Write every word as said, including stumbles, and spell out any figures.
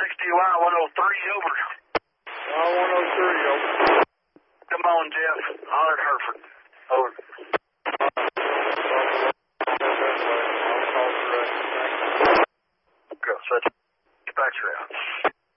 sixty Y one oh three, over. Y one oh three, over. Come on, Jeff. Holler at Hereford. Over. I'll call the rest. Go, such dispatch route.